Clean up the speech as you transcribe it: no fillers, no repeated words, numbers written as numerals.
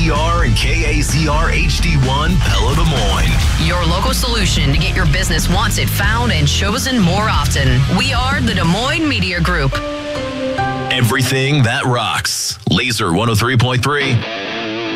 KZR and KAZR HD1 Pella Des Moines. Your local solution to get your business wanted, found, and chosen more often. We are the Des Moines Media Group. Everything that rocks. Laser 103.3.